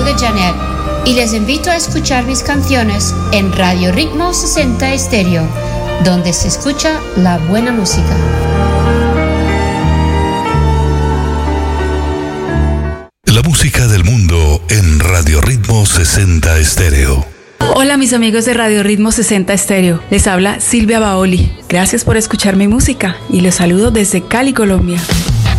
de Janet y les invito a escuchar mis canciones en Radio Ritmo 60 Estéreo, donde se escucha la buena música. La música del mundo en Radio Ritmo 60 Estéreo. Hola mis amigos de Radio Ritmo 60 Estéreo, les habla Silvia Baoli. Gracias por escuchar mi música y los saludo desde Cali, Colombia.